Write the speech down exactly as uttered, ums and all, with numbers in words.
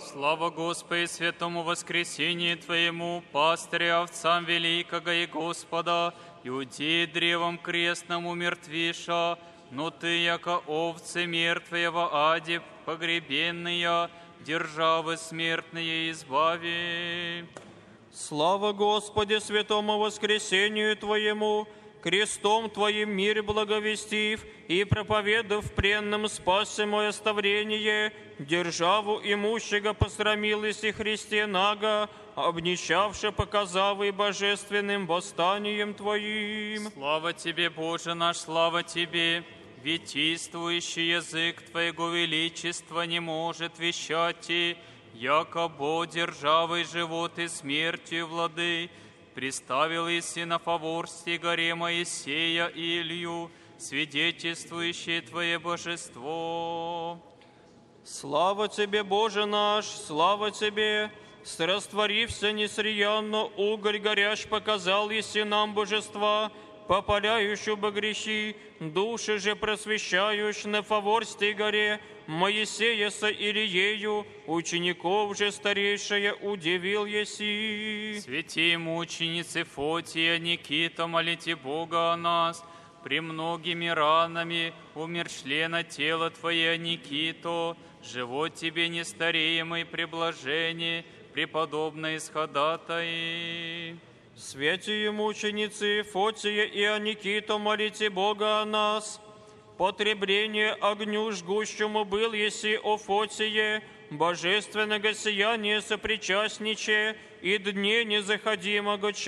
Слава Господи, святому воскресению Твоему, пастыря овцам великого и Господа, Иудеи древом крестном умертвиша, но Ты, яко овцы мертвые во аде погребенные, державы смертные избави. Слава Господи, святому воскресению Твоему, крестом Твоим мир благовестив и проповедав пленным спасе мое оставление, державу имущего посрамилась и Христе Нага, обнищавше показавый божественным восстанием Твоим. Слава Тебе, Боже наш, слава Тебе! Витийствующий язык Твоего величества не может вещать, и, яко Бо державой живот и смертью влады, приставил Иси на фаворсти горе Моисея и Илью, свидетельствующие Твое божество. Слава Тебе, Боже наш, слава Тебе! Срастворився несриянно, уголь горящ показал Иси нам божества, попаляющую бы грехи, души же просвещающ на фаворсти горе, Моисея со Илиею, учеников же старейшая удивил еси. Святи мученицы Фотия, Никита, молите Бога о нас, премногими ранами умершлено тело Твое, Никито, живот Тебе нестареемый приблажение, преподобно исходатай. Святые мученицы Фотия и Аникита, молите Бога о нас. Потребление огню жгущему был еси о Фотие, божественного сияния сопричастниче, и дне незаходимого